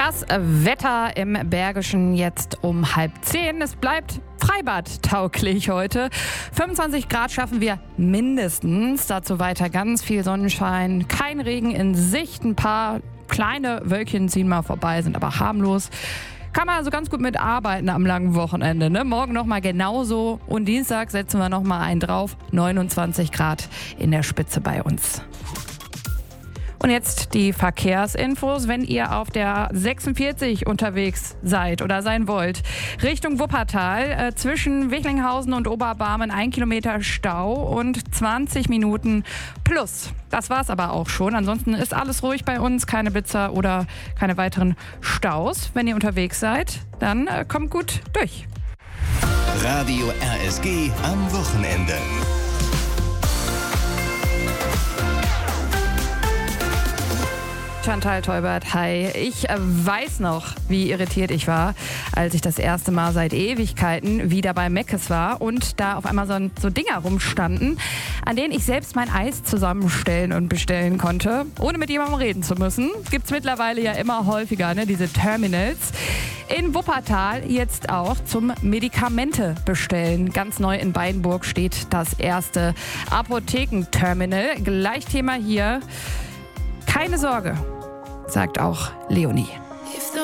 Das Wetter im Bergischen jetzt um 9:30. Es bleibt freibadtauglich heute. 25 Grad schaffen wir mindestens. Dazu weiter ganz viel Sonnenschein. Kein Regen in Sicht. Ein paar kleine Wölkchen ziehen mal vorbei, sind aber harmlos. Kann man also ganz gut mitarbeiten am langen Wochenende. Ne? Morgen nochmal genauso. Und Dienstag setzen wir nochmal einen drauf. 29 Grad in der Spitze bei uns. Und jetzt die Verkehrsinfos, wenn ihr auf der 46 unterwegs seid oder sein wollt. Richtung Wuppertal, zwischen Wichlinghausen und Oberbarmen 1 Kilometer Stau und 20 Minuten plus. Das war's aber auch schon. Ansonsten ist alles ruhig bei uns, keine Blitzer oder keine weiteren Staus. Wenn ihr unterwegs seid, dann kommt gut durch. Radio RSG am Wochenende. Chantal Teubert, hi. Ich weiß noch, wie irritiert ich war, als ich das erste Mal seit Ewigkeiten wieder bei Meckes war und da auf einmal so Dinger rumstanden, an denen ich selbst mein Eis zusammenstellen und bestellen konnte, ohne mit jemandem reden zu müssen. Gibt's mittlerweile ja immer häufiger, ne, diese Terminals. In Wuppertal jetzt auch zum Medikamente bestellen. Ganz neu in Beinburg steht das erste Apothekenterminal. Gleich Thema hier. Keine Sorge, sagt auch Leonie.